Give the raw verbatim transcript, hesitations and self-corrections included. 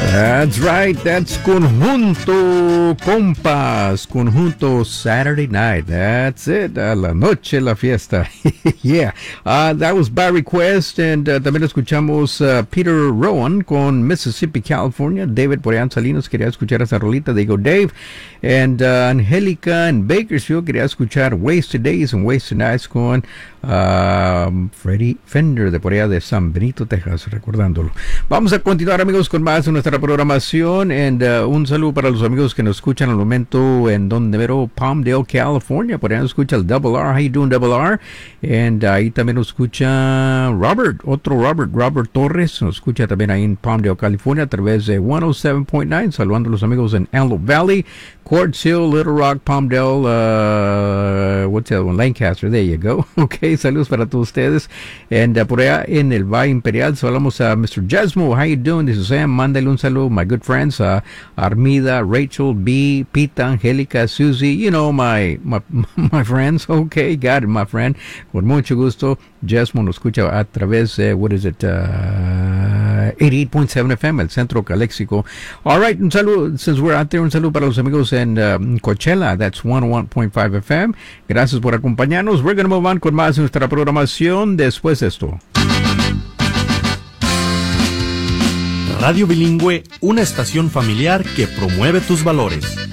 That's right, that's Conjunto Compas, Conjunto Saturday Night. That's it, a la noche la fiesta. Yeah, uh, that was by request, and uh, también escuchamos uh, Peter Rowan con Mississippi, California. David por allá en Salinas quería escuchar esa rolita, digo Dave. And uh, Angélica en Bakersfield quería escuchar Wasted Days and Wasted Nights con uh, Freddie Fender de por allá de San Benito, Texas, recordándolo. Vamos a continuar, amigos, con más de nuestra programación, and uh, un saludo para los amigos que nos escuchan al momento en donde mero Palmdale, California. Por ahí nos escucha el Double R. How you doing, Double R? And uh, ahí también nos escucha Robert, otro Robert, Robert Torres, nos escucha también ahí en Palmdale, California, a través de ciento siete punto nueve. Saludando a los amigos en Antelope Valley, Quartz Hill, Little Rock, Palmdale, uh, what's the other one? Lancaster, there you go. Okay, saludos para todos ustedes. And uh, por allá en el Valle Imperial saludamos a mister Jesmo. How you doing? This is Sam. Mándale un saludo, my good friends, uh, Armida, Rachel, B, Pita, Angélica, Susie, you know, my, my, my friends. Okay, got it, my friend. Con mucho gusto. Jesmo nos escucha a través de, what is it, uh, eighty-eight point seven F M, el Centro Caléxico. All right, un saludo, since we're out there, un saludo para los amigos en um, Coachella, that's one oh one point five F M. Gracias por acompañarnos. We're going to move on con más de nuestra programación después de esto. Radio Bilingüe, una estación familiar que promueve tus valores.